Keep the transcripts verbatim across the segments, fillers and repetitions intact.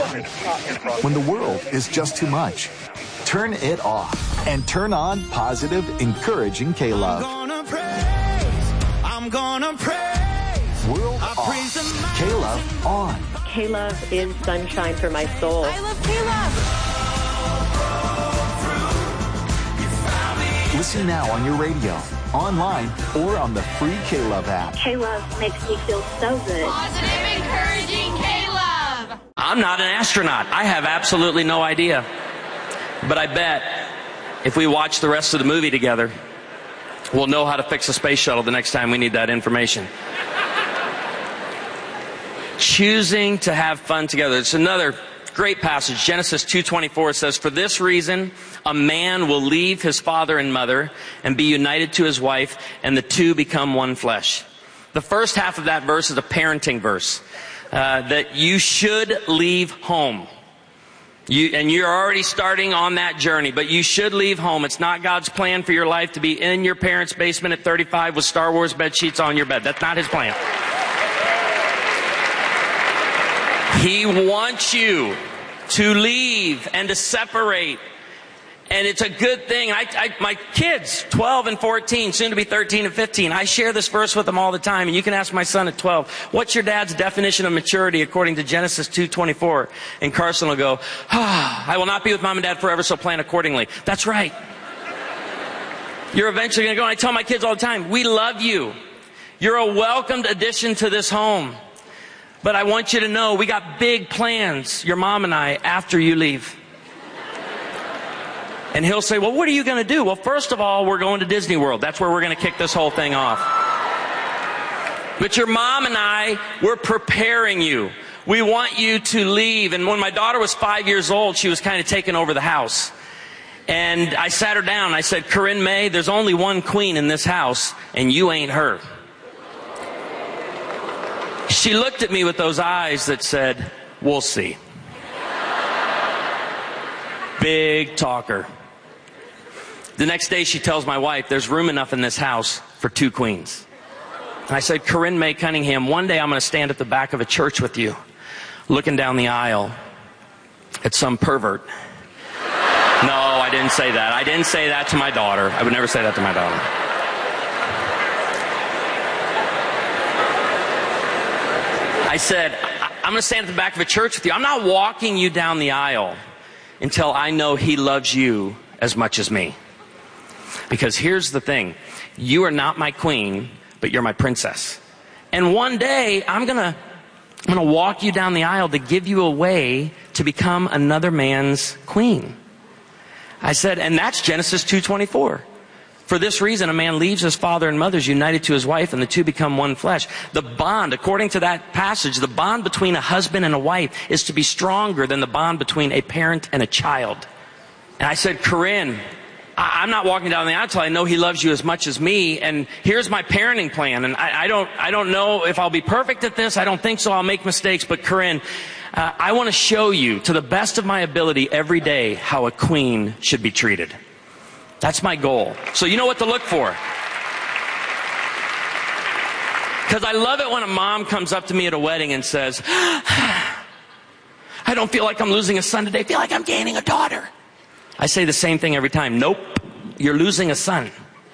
When the world is just too much, turn it off and turn on positive, encouraging K-Love. I'm gonna praise, I'm gonna praise. World off, K-Love on. K-Love is sunshine for my soul. I love K-Love. Listen now on your radio, online, or on the free K-Love app. K-Love makes me feel so good. Positive, encouraging K-Love. I'm not an astronaut. I have absolutely no idea. But I bet if we watch the rest of the movie together, we'll know how to fix a space shuttle the next time we need that information. Choosing to have fun together. It's another great passage. Genesis two twenty-four says, "For this reason, a man will leave his father and mother and be united to his wife, and the two become one flesh." The first half of that verse is a parenting verse, uh, that you should leave home. You, and you're already starting on that journey, but you should leave home. It's not God's plan for your life to be in your parents' basement at thirty-five with Star Wars bed sheets on your bed. That's not His plan. He wants you to leave and to separate. And it's a good thing. I, I, my kids, twelve and fourteen, soon to be thirteen and fifteen, I share this verse with them all the time. And you can ask my son at twelve, what's your dad's definition of maturity according to Genesis two twenty-four? And Carson will go, ah, I will not be with mom and dad forever, so plan accordingly. That's right. You're eventually going to go. And I tell my kids all the time, we love you. You're a welcomed addition to this home. But I want you to know we got big plans, your mom and I, after you leave. And he'll say, well, what are you going to do? Well, first of all, we're going to Disney World. That's where we're going to kick this whole thing off. But your mom and I, we're preparing you. We want you to leave. And when my daughter was five years old, she was kind of taking over the house. And I sat her down and I said, Corinne May, there's only one queen in this house, and you ain't her. She looked at me with those eyes that said, we'll see. Big talker. The next day she tells my wife, there's room enough in this house for two queens. And I said, Corinne May Cunningham, one day I'm going to stand at the back of a church with you, looking down the aisle at some pervert. No, I didn't say that. I didn't say that to my daughter. I would never say that to my daughter. I said, I'm going to stand at the back of a church with you. I'm not walking you down the aisle until I know He loves you as much as me. Because here's the thing. You are not my queen, but you're my princess. And one day, I'm going to I'm going to walk you down the aisle to give you a way to become another man's queen. I said, and that's Genesis two twenty-four. For this reason, a man leaves his father and mother, is united to his wife, and the two become one flesh. The bond, according to that passage, the bond between a husband and a wife is to be stronger than the bond between a parent and a child. And I said, Corinne, I- I'm not walking down the aisle until I know He loves you as much as me, and here's my parenting plan. And I, I don't, I don't know if I'll be perfect at this. I don't think so. I'll make mistakes. But Corinne, uh, I want to show you, to the best of my ability, every day how a queen should be treated. That's my goal. So you know what to look for. Because I love it when a mom comes up to me at a wedding and says, I don't feel like I'm losing a son today. I feel like I'm gaining a daughter. I say the same thing every time. Nope, you're losing a son.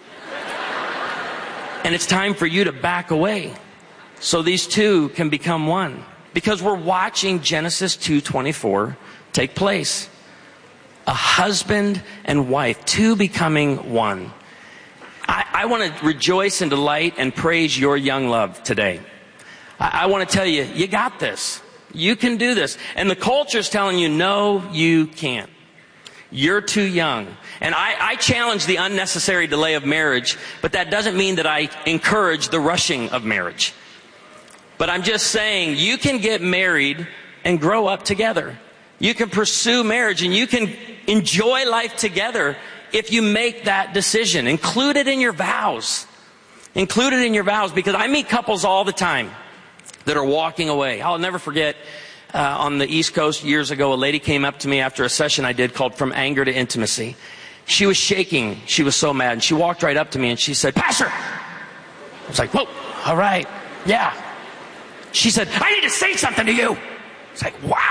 And it's time for you to back away so these two can become one. Because we're watching Genesis two twenty-four take place. A husband and wife, two becoming one. I, I want to rejoice and delight and praise your young love today. I, I want to tell you, you got this. You can do this. And the culture's telling you, no, you can't. You're too young. And I, I challenge the unnecessary delay of marriage, but that doesn't mean that I encourage the rushing of marriage. But I'm just saying, you can get married and grow up together. You can pursue marriage and you can enjoy life together if you make that decision. Include it in your vows. Include it in your vows, because I meet couples all the time that are walking away. I'll never forget, uh, on the East Coast years ago, a lady came up to me after a session I did called From Anger to Intimacy. She was shaking. She was so mad. And she walked right up to me and she said, Pastor. I was like, whoa, all right, yeah. She said, I need to say something to you. It's like, wow.